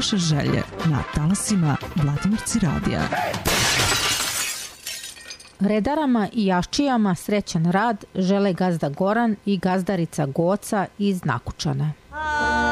vaše želje na talasima Vladimirci radija. Redarama i jaščijama srećan rad žele gazda Goran i gazdarica Goca iz Nakučana.